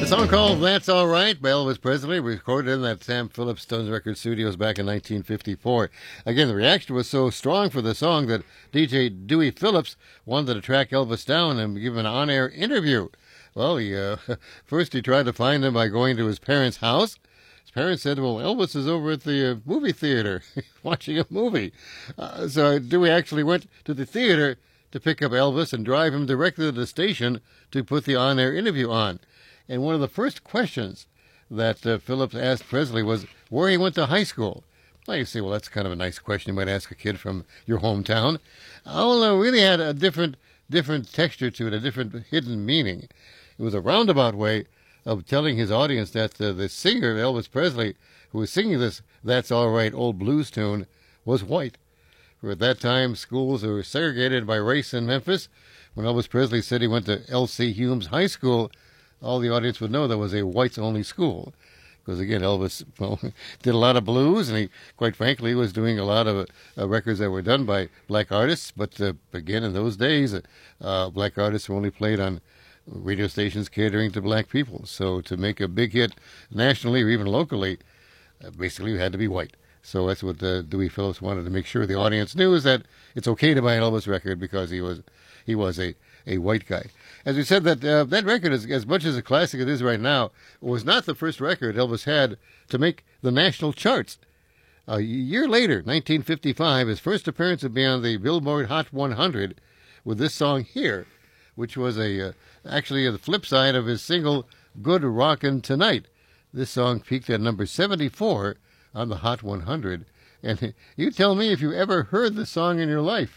A song called That's All Right by Elvis Presley, recorded in that Sam Phillips Stones Record Studios back in 1954. Again, the reaction was so strong for the song that DJ Dewey Phillips wanted to track Elvis down and give him an on-air interview. Well, first he tried to find him by going to his parents' house. His parents said, well, Elvis is over at the movie theater watching a movie. So Dewey actually went to the theater to pick up Elvis and drive him directly to the station to put the on-air interview on. And one of the first questions that Phillips asked Presley was where he went to high school. Well, you say, well, that's kind of a nice question you might ask a kid from your hometown. Oh, really had a different texture to it, a different hidden meaning. It was a roundabout way of telling his audience that the singer, Elvis Presley, who was singing this That's All Right old blues tune, was white. For at that time, schools were segregated by race in Memphis. When Elvis Presley said he went to L.C. Humes High School, all the audience would know that was a whites-only school. Because, again, Elvis did a lot of blues, and he, quite frankly, was doing a lot of records that were done by black artists. But, again, in those days, black artists were only played on radio stations catering to black people. So to make a big hit nationally or even locally, basically you had to be white. So that's what Dewey Phillips wanted to make sure the audience knew, is that it's okay to buy an Elvis record because he was a white guy. As we said, that record, is, as much as a classic it is right now, was not the first record Elvis had to make the national charts. A year later, 1955, his first appearance would be on the Billboard Hot 100 with this song here, which was actually the flip side of his single Good Rockin' Tonight. This song peaked at number 74 on the Hot 100. And you tell me if you ever heard the song in your life.